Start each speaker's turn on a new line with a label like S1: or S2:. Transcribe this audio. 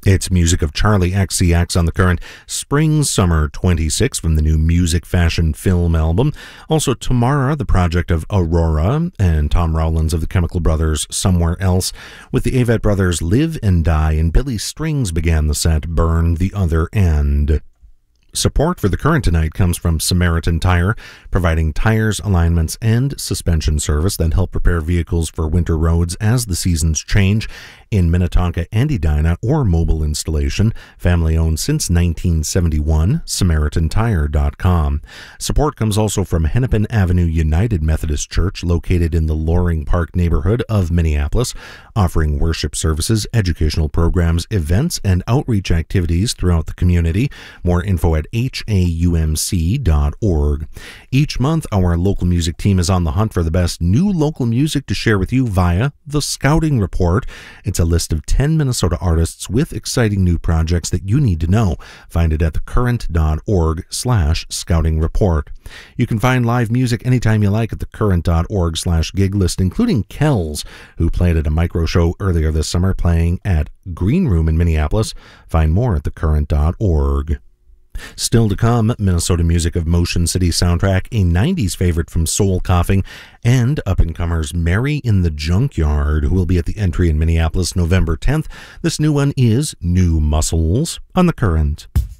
S1: It's music of Charlie XCX on the Current, Spring Summer 26 from the new Music Fashion Film album. Also Tamara, the project of Aurora, and Tom Rowlands of the Chemical Brothers, Somewhere Else. With the Avett Brothers, Live and Die, and Billy Strings began the set, Burn the Other End. Support for the Current tonight comes from Samaritan Tire, providing tires, alignments, and suspension service that help prepare vehicles for winter roads as the seasons change. In Minnetonka and Edina, or mobile installation, family-owned since 1971, SamaritanTire.com. Support comes also from Hennepin Avenue United Methodist Church, located in the Loring Park neighborhood of Minneapolis, offering worship services, educational programs, events, and outreach activities throughout the community. More info at haumc.org. Each month, our local music team is on the hunt for the best new local music to share with you via the Scouting Report. It's a list of 10 Minnesota artists with exciting new projects that you need to know. Find it at thecurrent.org/scouting report. You can find live music anytime you like at thecurrent.org/gig list, including Kells, who played at a micro show earlier this summer, playing at Green Room in Minneapolis. Find more at thecurrent.org. Still to come, Minnesota music of Motion City Soundtrack, a 90s favorite from Soul Coughing, and up-and-comers Mary in the Junkyard, who will be at the Entry in Minneapolis November 10th. This new one is New Muscles on the Current.